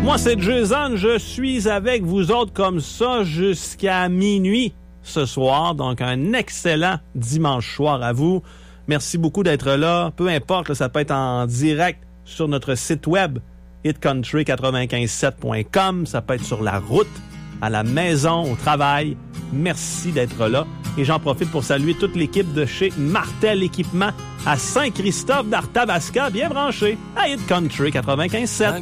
Moi, c'est Jason. Je suis avec vous autres comme ça jusqu'à minuit ce soir. Donc, un excellent dimanche soir à vous. Merci beaucoup d'être là. Peu importe, là, ça peut être en direct sur notre site web, hitcountry957.com. Ça peut être sur la route, à la maison, au travail. Merci d'être là. Et j'en profite pour saluer toute l'équipe de chez Martel Équipement à Saint-Christophe d'Arthabasca, bien branché à Hit Country 95.7.